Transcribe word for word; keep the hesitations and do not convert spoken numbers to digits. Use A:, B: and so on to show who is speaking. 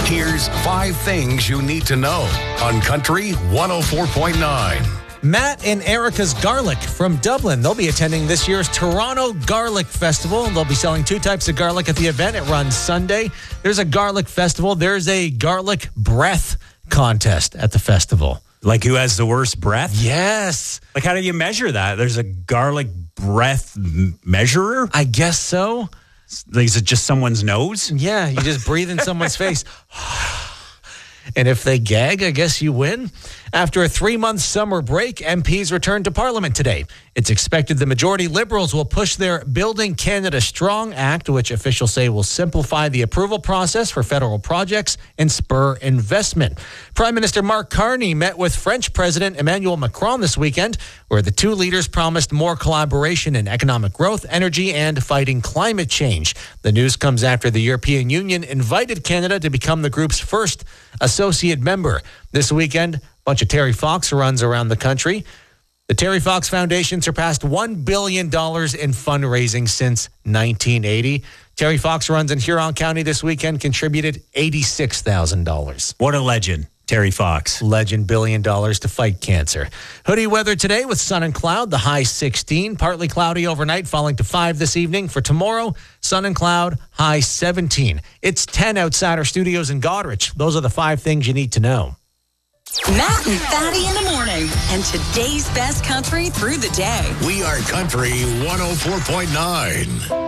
A: Here's five things you need to know on Country one oh four point nine.
B: Matt and Erica's Garlic from Dublin. They'll be attending this year's Toronto Garlic Festival. They'll be selling two types of garlic at the event. It runs Sunday. There's a garlic festival. There's a garlic breath contest at the festival.
C: Like who has the worst breath?
B: Yes.
C: Like how do you measure that? There's a garlic breath m- measurer?
B: I guess so.
C: Like, is it just someone's nose?
B: Yeah, you just breathe in someone's face. And if they gag, I guess you win. After a three-month summer break, M Ps returned to Parliament today. It's expected the majority Liberals will push their Building Canada Strong Act, which officials say will simplify the approval process for federal projects and spur investment. Prime Minister Mark Carney met with French President Emmanuel Macron this weekend, where the two leaders promised more collaboration in economic growth, energy, and fighting climate change. The news comes after the European Union invited Canada to become the group's first associate member. This weekend, a bunch of Terry Fox runs around the country. The Terry Fox Foundation surpassed one billion dollars in fundraising since nineteen eighty. Terry Fox runs in Huron County this weekend contributed eighty-six thousand dollars.
C: What a legend, Terry Fox.
B: Legend billion dollars to fight cancer. Hoodie weather today with sun and cloud, the high sixteen. Partly cloudy overnight, falling to five this evening. For tomorrow, sun and cloud, high seventeen. It's ten outside our studios in Goderich. Those are the five things you need to know.
D: Matt and Fatty in the morning, and today's best country through the day.
A: We are Country one oh four point nine.